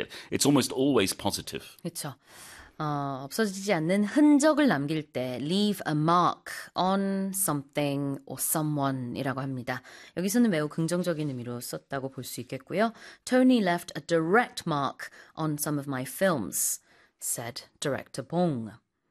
it. It's almost always positive. 그렇죠. 없어지지 않는 흔적을 남길 때 leave a mark on something or someone이라고 합니다. 여기서는 매우 긍정적인 의미로 썼다고 볼 수 있겠고요. Tony left a direct mark on some of my films, said director Bong.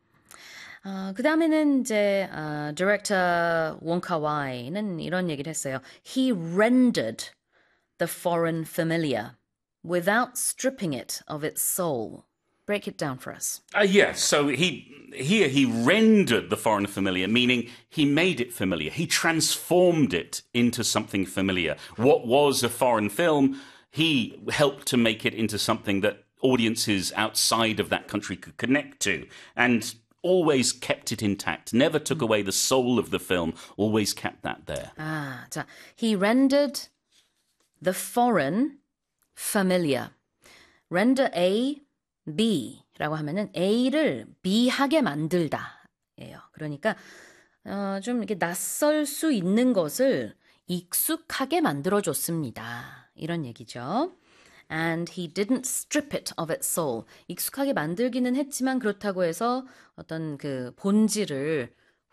그 다음에는 이제 디렉터 원카 와이는 이런 얘기를 했어요. He rendered the foreign familiar without stripping it of its soul. Break it down for us. Yes, so he rendered the foreign familiar, meaning he made it familiar. He transformed it into something familiar. What was a foreign film, he helped to make it into something that audiences outside of that country could connect to. And always kept it intact, never took away the soul of the film, always kept that there. 자, he rendered the foreign familiar. Render A, B라고 하면은 A를 B하게 만들다 예요. 그러니까 좀 이렇게 낯설 수 있는 것을 익숙하게 만들어줬습니다. 이런 얘기죠. And he didn't strip it of its soul. 익숙하게 만들기는 했지만 그렇다고 해서 어떤 그 본질을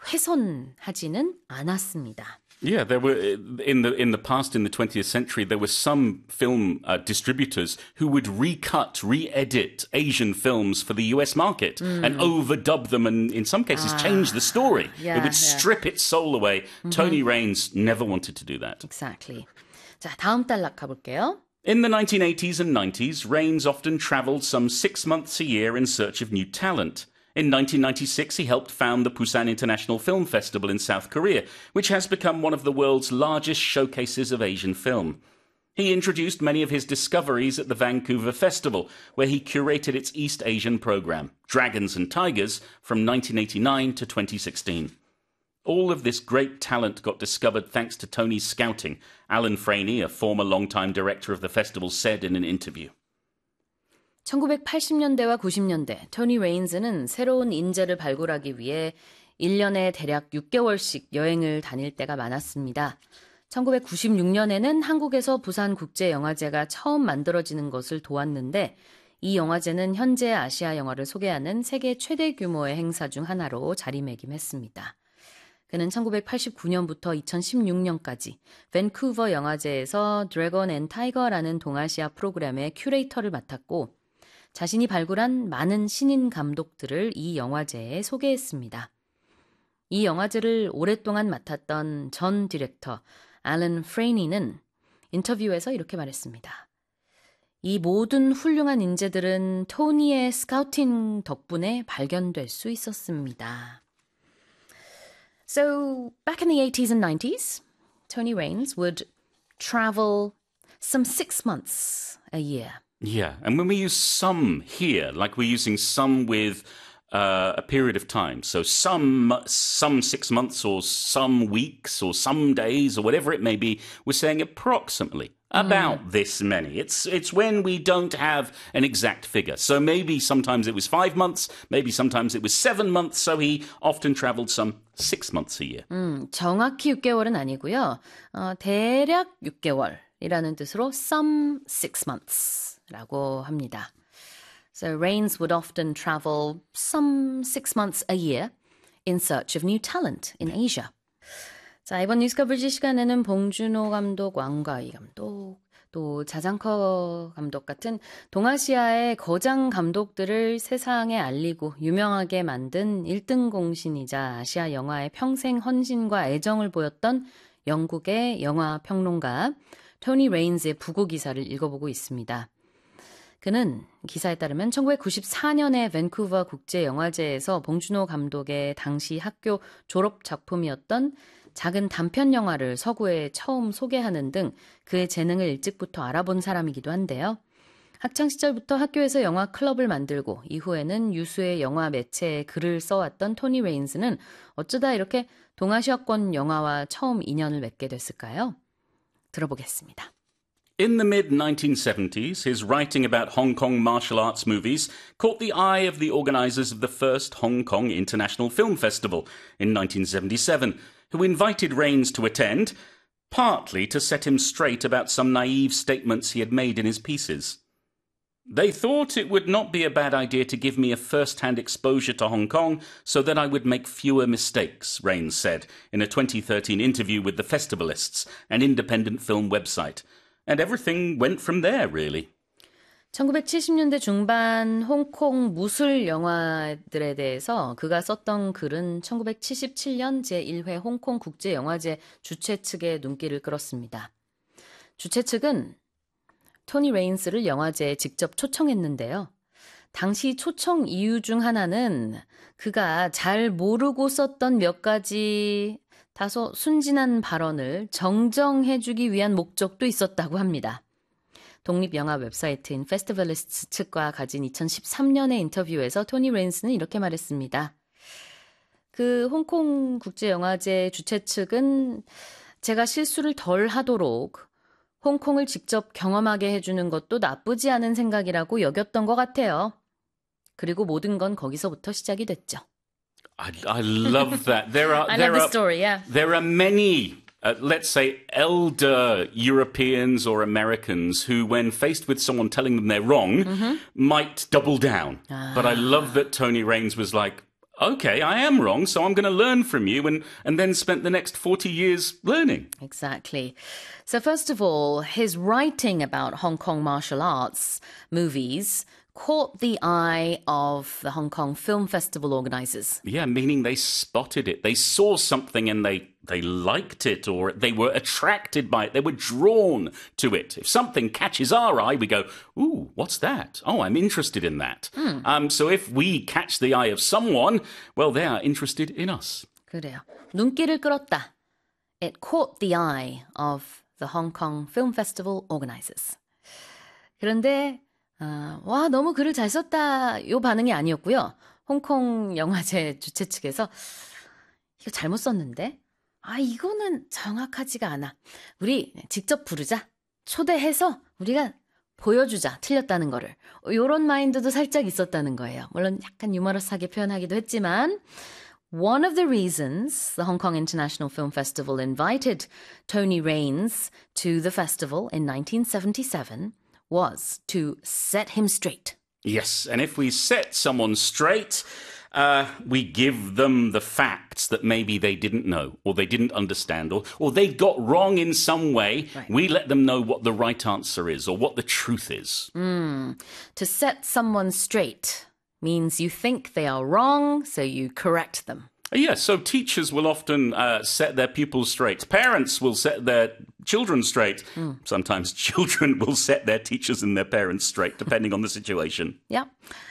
훼손하지는 않았습니다. Yeah, there were in the past, in the 20th century, there were some film distributors who would recut, re-edit Asian films for the US market and overdub them and in some cases change the story. Yeah, it would strip its soul away. Tony Raines never wanted to do that. Exactly. 자, 다음 단락 가볼게요. In the 1980s and 90s, Raines often travelled some 6 months a year in search of new talent. In 1996, he helped found the Busan International Film Festival in South Korea, which has become one of the world's largest showcases of Asian film. He introduced many of his discoveries at the Vancouver Festival, where he curated its East Asian program, Dragons and Tigers, from 1989 to 2016. All of this great talent got discovered thanks to Tony's scouting, Alan Franey, a former long-time director of the festival, said in an interview. 1980년대와 90년대, 토니 레인즈는 새로운 인재를 발굴하기 위해 1년에 대략 6개월씩 여행을 다닐 때가 많았습니다. 1996년에는 한국에서 부산국제영화제가 처음 만들어지는 것을 도왔는데 이 영화제는 현재 아시아 영화를 소개하는 세계 최대 규모의 행사 중 하나로 자리매김했습니다. 그는 1989년부터 2016년까지 밴쿠버 영화제에서 드래곤 앤 타이거라는 동아시아 프로그램의 큐레이터를 맡았고 자신이 발굴한 많은 신인 감독들을 이 영화제에 소개했습니다. 이 영화제를 오랫동안 맡았던 전 디렉터 앨런 프레이니는 인터뷰에서 이렇게 말했습니다. 이 모든 훌륭한 인재들은 토니의 스카우팅 덕분에 발견될 수 있었습니다. So, back in the 80s and 90s, Tony Raines would travel some 6 months a year. Yeah, and when we use some here, like we're using some with a period of time, so some 6 months or some weeks or some days or whatever it may be, we're saying approximately. About this many. It's when we don't have an exact figure. So maybe sometimes it was 5 months, maybe sometimes it was 7 months, so he often traveled some 6 months a year. 정확히 6개월은 아니고요. 대략 6개월이라는 뜻으로 some 6 months라고 합니다. So Raines would often travel some 6 months a year in search of new talent in Asia. 자, 이번 뉴스커버지 시간에는 봉준호 감독, 왕가희 감독, 또 자장커 감독 같은 동아시아의 거장 감독들을 세상에 알리고 유명하게 만든 1등 공신이자 아시아 영화의 평생 헌신과 애정을 보였던 영국의 영화 평론가 토니 레인즈의 부고 기사를 읽어보고 있습니다. 그는 기사에 따르면 1994년에 밴쿠버 국제영화제에서 봉준호 감독의 당시 학교 졸업 작품이었던 작은 단편 영화를 서구에 처음 소개하는 등 그의 재능을 일찍부터 알아본 사람이기도 한데요. 학창 시절부터 학교에서 영화 클럽을 만들고 이후에는 유수의 영화 매체에 글을 써왔던 토니 레인즈는 어쩌다 이렇게 동아시아권 영화와 처음 인연을 맺게 됐을까요? 들어보겠습니다. In the mid-1970s, his writing about Hong Kong martial arts movies caught the eye of the organizers of the first Hong Kong International Film Festival in 1977, who invited Raines to attend, partly to set him straight about some naive statements he had made in his pieces. They thought it would not be a bad idea to give me a first-hand exposure to Hong Kong so that I would make fewer mistakes, Rains said in a 2013 interview with The Festivalists, an independent film website. And everything went from there, really. 1970년대 중반 홍콩 무술 영화들에 대해서 그가 썼던 글은 1977년 제1회 홍콩 국제영화제 주최 측의 눈길을 끌었습니다. 주최 측은 토니 레인스를 영화제에 직접 초청했는데요. 당시 초청 이유 중 하나는 그가 잘 모르고 썼던 몇 가지 다소 순진한 발언을 정정해주기 위한 목적도 있었다고 합니다. 독립영화 웹사이트인 페스티벌리스트 측과 가진 2013년의 인터뷰에서 토니 레인스는 이렇게 말했습니다. 그 홍콩 국제영화제 주최 측은 제가 실수를 덜 하도록 홍콩을 직접 경험하게 해주는 것도 나쁘지 않은 생각이라고 여겼던 것 같아요. 그리고 모든 건 거기서부터 시작이 됐죠. I love that. I love the story, yeah. There are many let's say, elder Europeans or Americans who, when faced with someone telling them they're wrong, might double down. But I love that Tony Raines was like, okay, I am wrong, so I'm going to learn from you, and then spent the next 40 years learning. Exactly. So first of all, his writing about Hong Kong martial arts movies caught the eye of the Hong Kong Film Festival organizers. Yeah, meaning they spotted it. They saw something and they liked it, or they were attracted by it. They were drawn to it. If something catches our eye, we go, ooh, what's that? Oh, I'm interested in that. So if we catch the eye of someone, well, they are interested in us. 그래요. 눈길을 끌었다. It caught the eye of the Hong Kong Film Festival organizers. 그런데 와, 너무 글을 잘 썼다. 요 반응이 아니었고요. 홍콩 영화제 주최 측에서 이거 잘못 썼는데? 이거는 정확하지가 않아. 우리 직접 부르자. 초대해서 우리가 보여주자. 틀렸다는 거를. 요런 마인드도 살짝 있었다는 거예요. 물론 약간 유머러스하게 표현하기도 했지만 One of the reasons the Hong Kong International Film Festival invited Tony Raines to the festival in 1977 was to set him straight. Yes, and if we set someone straight, we give them the facts that maybe they didn't know, or they didn't understand, or they got wrong in some way. Right. We let them know what the right answer is, or what the truth is. To set someone straight means you think they are wrong, so you correct them. Yeah, so teachers will often set their pupils straight. Parents will set their children straight. Sometimes children will set their teachers and their parents straight, depending on the situation. Yeah.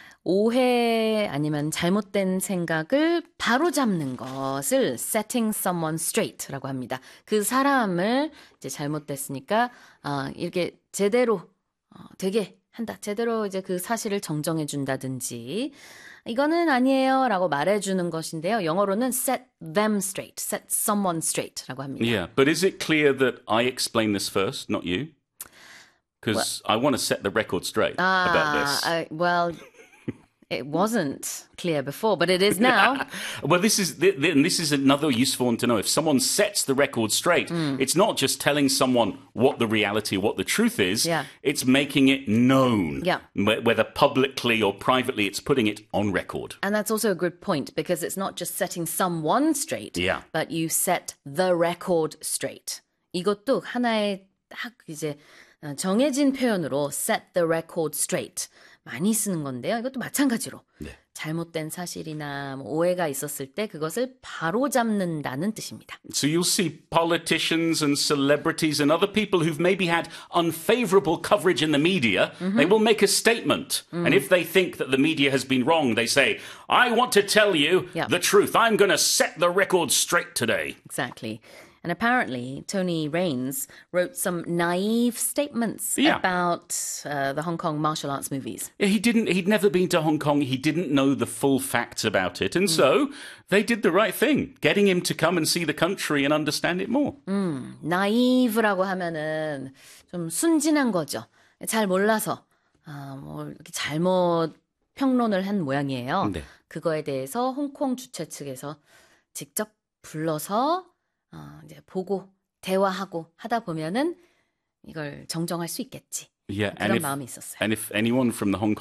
오해 아니면 잘못된 생각을 바로잡는 것을 setting someone straight라고 합니다. 그 사람을 이제 잘못됐으니까 이렇게 제대로 되게 한다. 제대로 이제 그 사실을 정정해 준다든지 이거는 아니에요라고 말해주는 것인데요. 영어로는 set them straight, set someone straight라고 합니다. Yeah, but is it clear that I explain this first, not you? Because I want to set the record straight about this. Well, it wasn't clear before, but it is now. Well, this is another useful one to know. If someone sets the record straight, it's not just telling someone what the reality, what the truth is. Yeah. It's making it known. Yeah. Whether publicly or privately, it's putting it on record. And that's also a good point because it's not just setting someone straight, but you set the record straight. 이것도 하나의 딱 이제 정해진 표현으로 set the record straight. 많이 쓰는 건데요. 이것도 마찬가지로 잘못된 사실이나 오해가 있었을 때 그것을 바로잡는다는 뜻입니다. So you'll see politicians and celebrities and other people who've maybe had unfavorable coverage in the media, they will make a statement. And if they think that the media has been wrong, they say, I want to tell you the truth. I'm going to set the record straight today. Exactly. And apparently, Tony Raines wrote some naive statements about the Hong Kong martial arts movies. Yeah, he'd never been to Hong Kong. He didn't know the full facts about it. And so they did the right thing, getting him to come and see the country and understand it more. naive라고 하면은 좀 순진한 거죠. 잘 몰라서, 뭐 이렇게 잘못 평론을 한 모양이에요. 네. 그거에 대해서 홍콩 주최 측에서 직접 불러서 이제 보고 대화하고 하다 보면은 이걸 정정할 수 있겠지. Yeah, 그런 마음이 있었어요. and if anyone from the Hong